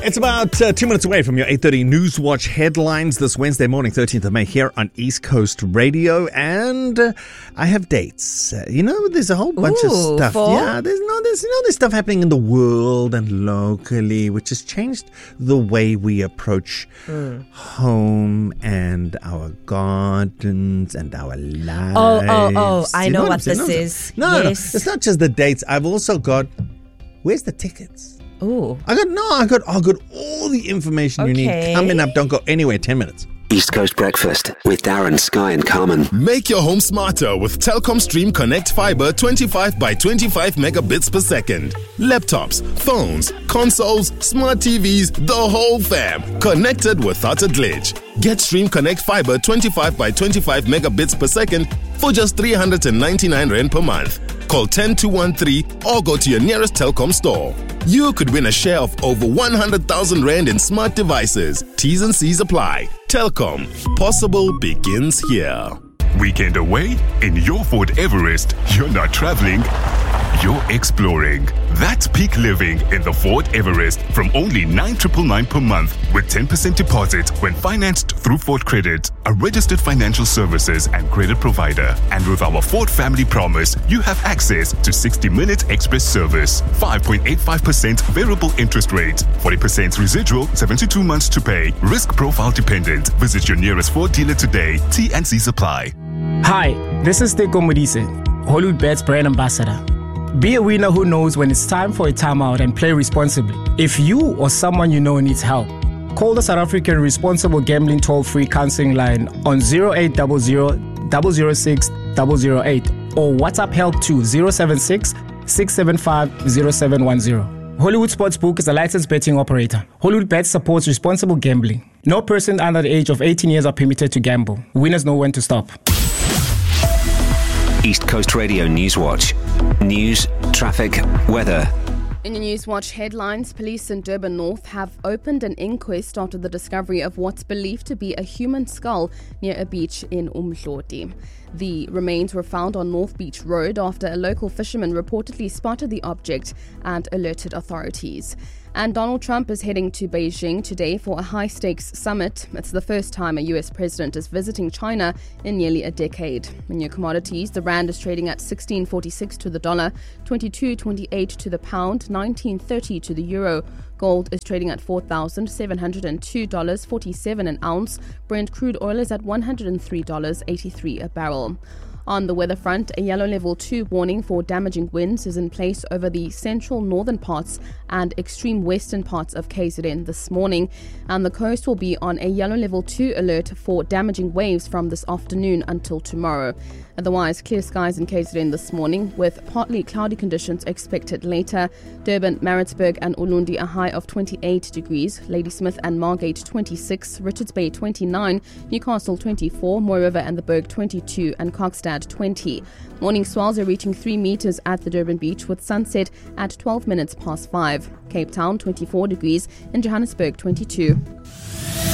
It's about 2 minutes away from your 8:30 Newswatch headlines this Wednesday morning, 13th of May, here on East Coast Radio. And I have dates. There's a whole bunch of stuff. Yeah, there's stuff happening in the world and locally, which has changed the way we approach home and our gardens and our lives. Oh! I know what this is. No, it's not just the dates. I've also got, where's the tickets? Oh, I got all the information you need coming up. Don't go anywhere. 10 minutes. East Coast Breakfast with Darren, Sky and Carmen. Make your home smarter with Telkom Stream Connect Fiber 25 by 25 megabits per second. Laptops, phones, consoles, smart TVs, the whole fam. Connected without a glitch. Get Stream Connect Fiber 25 by 25 megabits per second for just 399 Rand per month. Call 10213 or go to your nearest Telkom store. You could win a share of over 100,000 Rand in smart devices. T's and C's apply. Telkom. Possible begins here. Weekend away? In your Ford Everest, you're not traveling, you're exploring. That's peak living in the Ford Everest from only 9,999 per month with 10% deposit when financed through Ford Credit, a registered financial services and credit provider. And with our Ford Family Promise, you have access to 60-minute express service, 5.85% variable interest rate, 40% residual, 72 months to pay, risk profile dependent. Visit your nearest Ford dealer today. T&Cs apply. Hi, this is Teko Modise, Hollywood Bets brand ambassador. Be a winner who knows when it's time for a timeout and play responsibly. If you or someone you know needs help, call the South African Responsible Gambling Toll-Free Counseling Line on 0800 006 008 or WhatsApp help to 076 675 0710. Hollywood Sportsbook is a licensed betting operator. Hollywood Bets supports responsible gambling. No person under the age of 18 years are permitted to gamble. Winners know when to stop. East Coast Radio Newswatch. News, traffic, weather. In your Newswatch headlines, police in Durban North have opened an inquest after the discovery of what's believed to be a human skull near a beach in Umhloti. The remains were found on North Beach Road after a local fisherman reportedly spotted the object and alerted authorities. And Donald Trump is heading to Beijing today for a high-stakes summit. It's the first time a US president is visiting China in nearly a decade. In your commodities, the rand is trading at 16.46 to the dollar, 22.28 to the pound, 19.30 to the euro. Gold is trading at $4,702.47 an ounce. Brent crude oil is at $103.83 a barrel. On the weather front, a yellow level 2 warning for damaging winds is in place over the central northern parts and extreme western parts of KZN this morning. And the coast will be on a yellow level 2 alert for damaging waves from this afternoon until tomorrow. Otherwise, clear skies in KZN this morning with partly cloudy conditions expected later. Durban, Maritzburg and Ulundi a high of 28 degrees. Ladysmith and Margate 26, Richards Bay 29, Newcastle 24, Mooi River and the Berg 22 and Kokstad 20. Morning swells are reaching 3 meters at the Durban beach with sunset at 12 minutes past 5. Cape Town 24 degrees and Johannesburg 22.